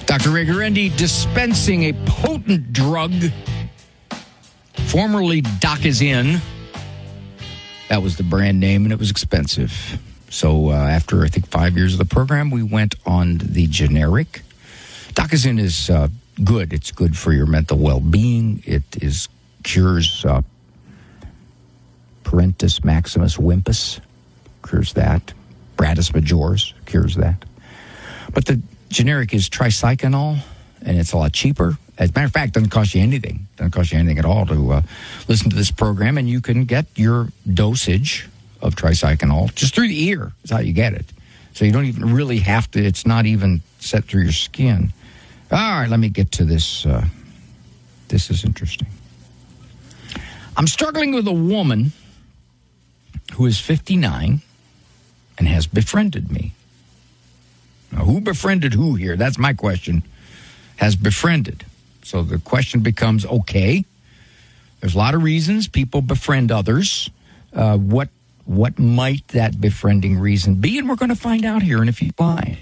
Dr. Ray Guarendi dispensing a potent drug, formerly Dacazin. That was the brand name, and it was expensive. So after, I think, 5 years of the program, we went on the generic. Dacazin is good. It's good for your mental well-being. It cures Parentis maximus wimpus, cures that. Bratus majoris cures that. But the generic is tricyclinol, and it's a lot cheaper. As a matter of fact, it doesn't cost you anything. It doesn't cost you anything at all to listen to this program, and you can get your dosage of tricyclinol just through the ear. That's how you get it. So you don't even really have to, it's not even set through your skin. All right, let me get to this. This is interesting. I'm struggling with a woman who is 59 and has befriended me. Now, who befriended who here? That's my question. Has befriended. So the question becomes, okay, there's a lot of reasons people befriend others. What might that befriending reason be? And we're going to find out here in a few slides.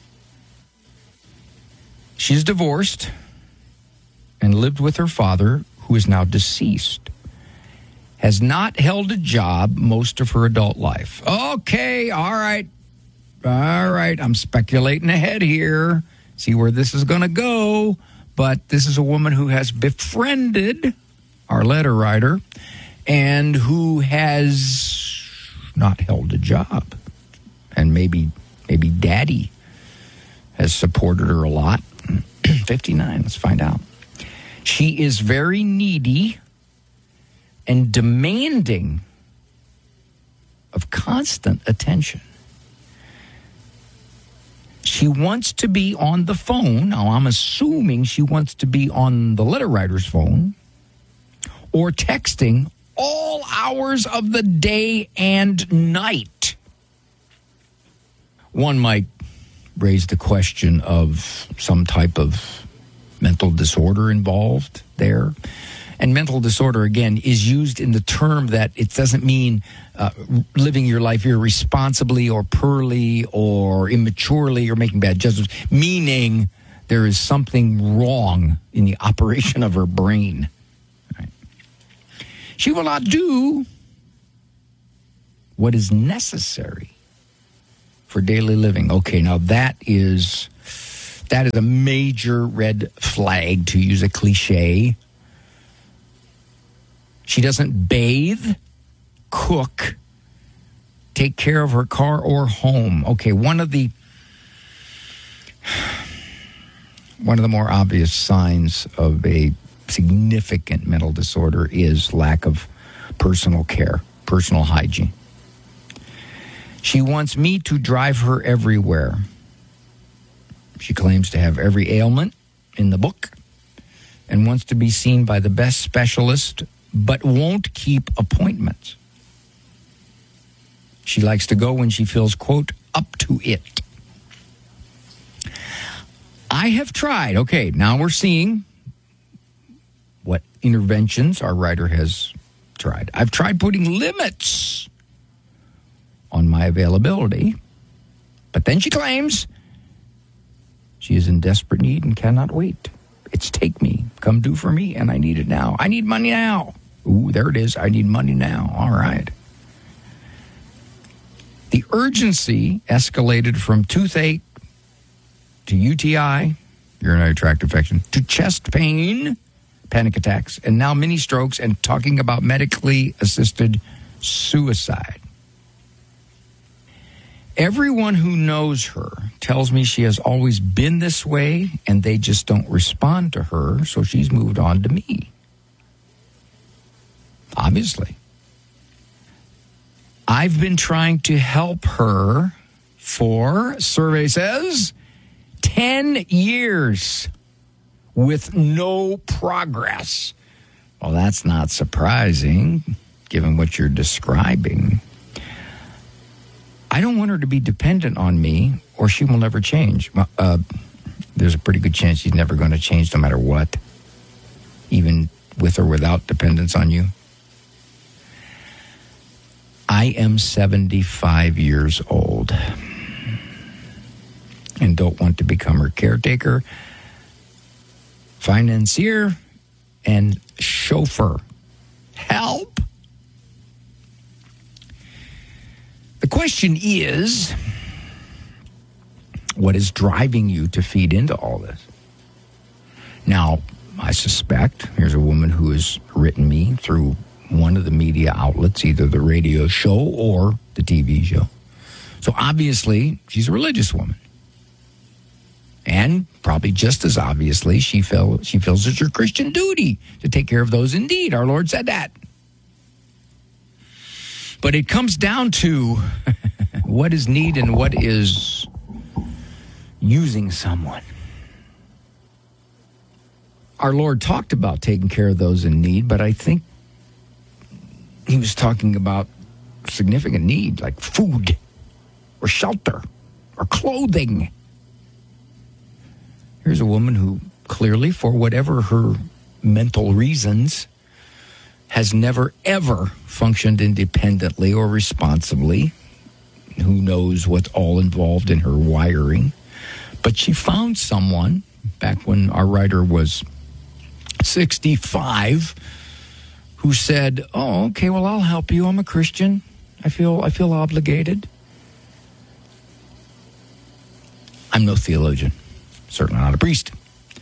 She's divorced and lived with her father, who is now deceased. Has not held a job most of her adult life. Okay, all right. I'm speculating ahead here. See where this is going to go. But this is a woman who has befriended our letter writer and who has not held a job. And maybe daddy has supported her a lot. 59, let's find out. She is very needy and demanding of constant attention. She wants to be on the phone. Now, I'm assuming she wants to be on the letter writer's phone or texting all hours of the day and night. One might raise the question of some type of mental disorder involved there. And mental disorder, again, is used in the term that it doesn't mean living your life irresponsibly or poorly or immaturely or making bad judgments, meaning there is something wrong in the operation of her brain. Right. She will not do what is necessary for daily living. Okay, now that is a major red flag, to use a cliche. She doesn't bathe, cook, take care of her car or home. Okay, one of the more obvious signs of a significant mental disorder is lack of personal care, personal hygiene. She wants me to drive her everywhere. She claims to have every ailment in the book and wants to be seen by the best specialist, but won't keep appointments. She likes to go when she feels, quote, up to it. I have tried. Okay, now we're seeing what interventions our writer has tried. I've tried putting limits on my availability, but then she claims she is in desperate need and cannot wait. It's take me, come do for me, and I need it now. I need money now. Ooh, there it is. I need money now. All right. The urgency escalated from toothache to UTI, urinary tract infection, to chest pain, panic attacks, and now mini strokes, and talking about medically assisted suicide. Everyone who knows her tells me she has always been this way, and they just don't respond to her, so she's moved on to me. Obviously. I've been trying to help her for, survey says, 10 years with no progress. Well, that's not surprising, given what you're describing. I don't want her to be dependent on me, or she will never change. There's a pretty good chance she's never going to change no matter what, even with or without dependence on you. I am 75 years old. and don't want to become her caretaker, financier, and chauffeur. Help! The question is, what is driving you to feed into all this? Now, I suspect here's a woman who has written me through one of the media outlets, either the radio show or the TV show. So obviously, she's a religious woman. And probably just as obviously, she feels it's her Christian duty to take care of those in need. Our Lord said that. But it comes down to what is need and what is using someone. Our Lord talked about taking care of those in need, but I think he was talking about significant need, like food or shelter or clothing. Here's a woman who clearly, for whatever her mental reasons, has never, ever functioned independently or responsibly. Who knows what's all involved in her wiring. But she found someone, back when our writer was 65, who said, oh, okay, well, I'll help you. I'm a Christian. I feel obligated. I'm no theologian, certainly not a priest.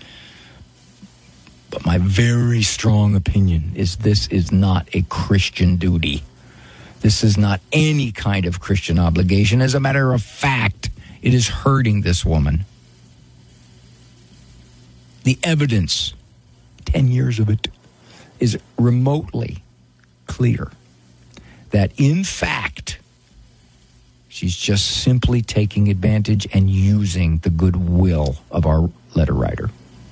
But my very strong opinion is this is not a Christian duty. This is not any kind of Christian obligation. As a matter of fact, it is hurting this woman. The evidence, 10 years of it, is remotely clear that, in fact, she's just simply taking advantage and using the goodwill of our letter writer.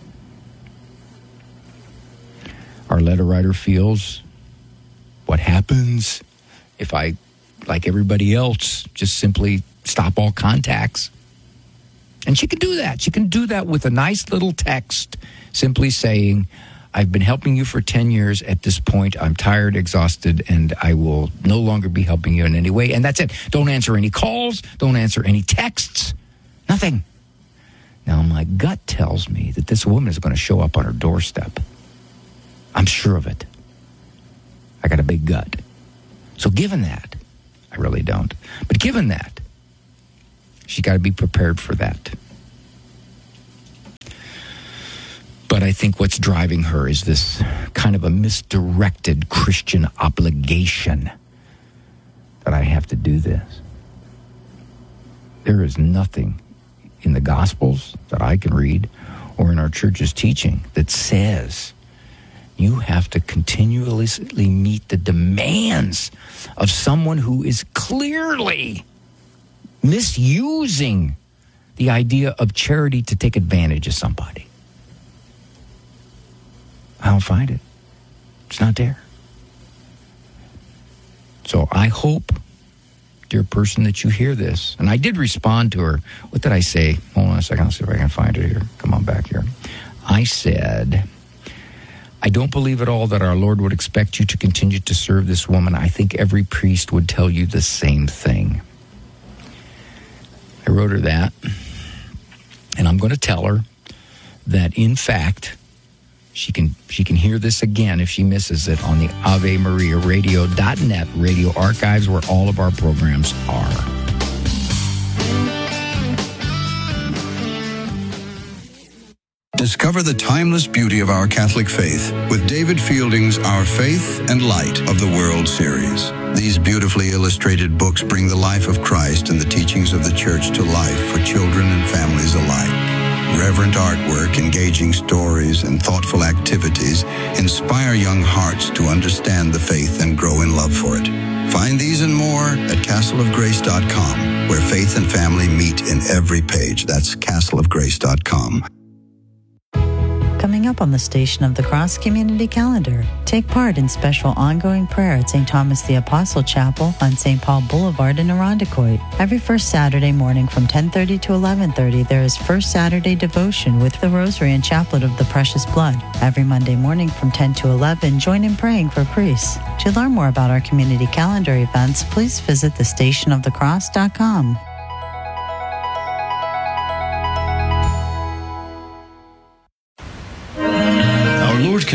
Our letter writer feels, what happens if I, like everybody else, just simply stop all contacts? And she can do that. She can do that with a nice little text simply saying, I've been helping you for 10 years. At this point, I'm tired, exhausted, and I will no longer be helping you in any way. And that's it. Don't answer any calls. Don't answer any texts. Nothing. Now, my gut tells me that this woman is going to show up on her doorstep. I'm sure of it. I got a big gut. So given that, I really don't. But given that, she got to be prepared for that. But I think what's driving her is this kind of a misdirected Christian obligation that I have to do this. There is nothing in the Gospels that I can read or in our church's teaching that says you have to continuously meet the demands of someone who is clearly misusing the idea of charity to take advantage of somebody. I don't find it. It's not there. So I hope, dear person, that you hear this. And I did respond to her. What did I say? Hold on a second. I'll see if I can find it here. Come on back here. I said, I don't believe at all that our Lord would expect you to continue to serve this woman. I think every priest would tell you the same thing. I wrote her that. And I'm going to tell her that, in fact, she can hear this again if she misses it on the AveMariaRadio.net radio archives, where all of our programs are. Discover the timeless beauty of our Catholic faith with David Fielding's Our Faith and Light of the World series. These beautifully illustrated books bring the life of Christ and the teachings of the Church to life for children and families alike. Reverent artwork, engaging stories, and thoughtful activities inspire young hearts to understand the faith and grow in love for it. Find these and more at castleofgrace.com, where faith and family meet in every page. That's castleofgrace.com. Coming up on the Station of the Cross Community Calendar, take part in special ongoing prayer at St. Thomas the Apostle Chapel on St. Paul Boulevard in Irondequoit. Every first Saturday morning from 10:30 to 11:30, there is First Saturday Devotion with the Rosary and Chaplet of the Precious Blood. Every Monday morning from 10 to 11, join in praying for priests. To learn more about our community calendar events, please visit thestationofthecross.com.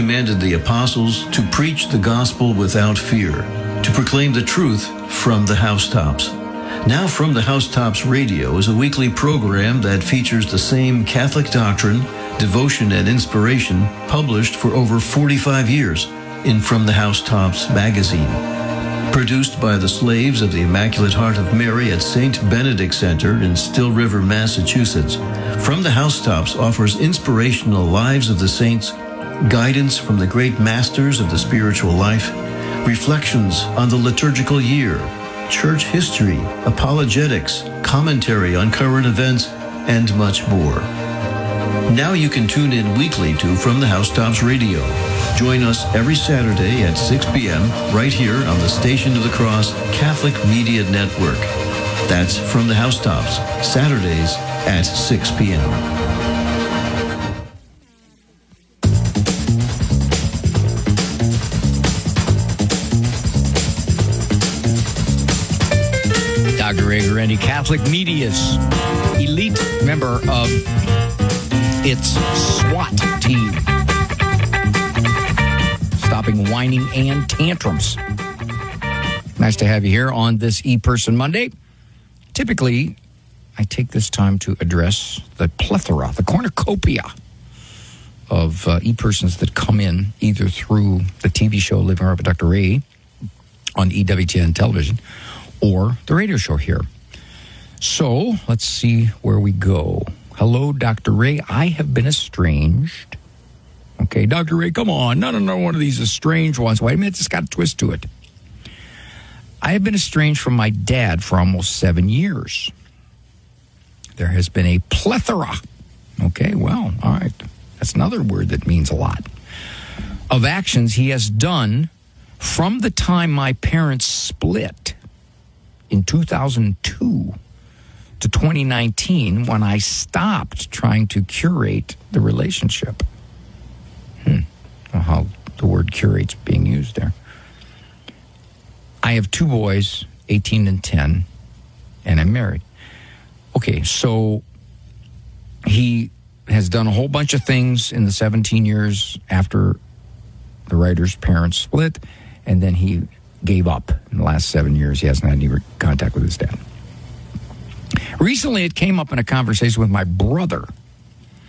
commanded the apostles to preach the gospel without fear, to proclaim the truth from the housetops. Now From the Housetops Radio is a weekly program that features the same Catholic doctrine, devotion, and inspiration published for over 45 years in From the Housetops magazine. Produced by the Slaves of the Immaculate Heart of Mary at St. Benedict Center in Still River, Massachusetts, From the Housetops offers inspirational lives of the saints, guidance from the great masters of the spiritual life, reflections on the liturgical year, church history, apologetics, commentary on current events, and much more. Now you can tune in weekly to From the Housetops Radio. Join us every Saturday at 6 p.m. right here on the Station of the Cross Catholic Media Network. That's From the Housetops, Saturdays at 6 p.m. Dr. Ray Guarendi, Catholic Media's elite member of its SWAT team. Stopping whining and tantrums. Nice to have you here on this ePerson Monday. Typically, I take this time to address the plethora, the cornucopia of ePersons that come in either through the TV show Living Right with Dr. Ray on EWTN television or the radio show here. So, let's see where we go. Hello, Dr. Ray. I have been estranged. Okay, Dr. Ray, come on. No, one of these estranged ones. Wait a minute, it's got a twist to it. I have been estranged from my dad for almost 7 years. There has been a plethora. Okay, well, all right. That's another word that means a lot. Of actions he has done from the time my parents split in 2002 to 2019 when I stopped trying to curate the relationship. How the word curate's being used there. I have 2 boys, 18 and 10, and I'm married. Okay, so he has done a whole bunch of things in the 17 years after the writer's parents split, and then he gave up. In the last 7 years, he hasn't had any contact with his dad. Recently, it came up in a conversation with my brother